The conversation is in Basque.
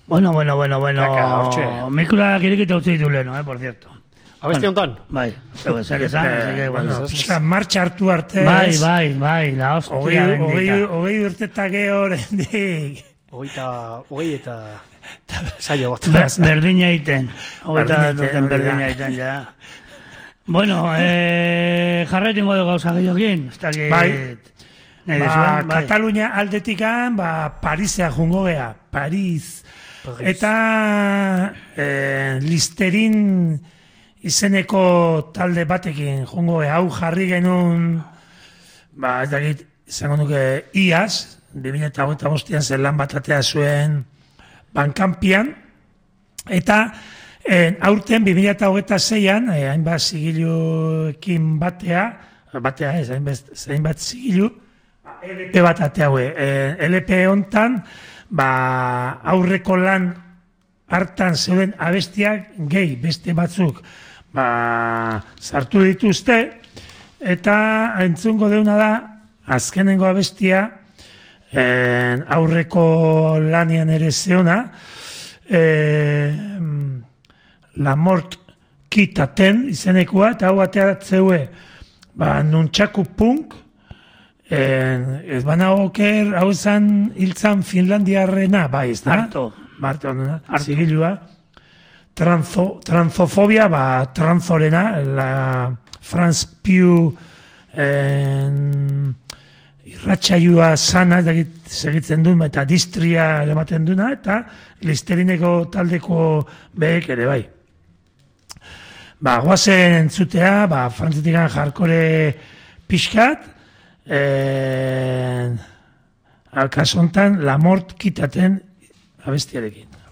Bueno. Mikula kirikita utzi ditu leheno, por cierto. Abesti honetan? Bai, zer esan, pixka martxa hartu arte. Bai, la hostia bendita. Hogei urtetake horrendik. Hogei eta saio bat. Berdina iten. Berdina iten, ja. Bueno, jarraitingo dugu gauza gehiokin. Bai. Katalunia aldetikan, Parisea jungo gea. Paris. Eta Listerin izeneko talde batekin jungo gea. Hau jarri genuen, ez dakit, izango nuke iaz, 2025an zen lan bat atea zuen Bankampian, eta aurten 2026an, hainbat zigiluekin hainbat zigilu, LP bat atea hue. LP hontan, aurreko lan hartan zeuden abestiak gehi beste batzuk sartu dituzte, eta entzungo deuna da, azkenengo abestia, aurreko lanian ere zeona, La Mort Kitaten izenekua, eta hau ateratzeue nuntxaku punk, ez bana oker, hau ezan hiltzan Finlandiarrena, bai, ez da? Marto, zigilua. Transfobia, tranzorena, la Franz Piu irratxailua sana, segitzen duen, eta distria ematen duena, eta Listerineko taldeko behek ere bai. Guazen entzutea, frantzetikan jarkore pixkat, alkasontan La Mort Kitaten abestiarekin.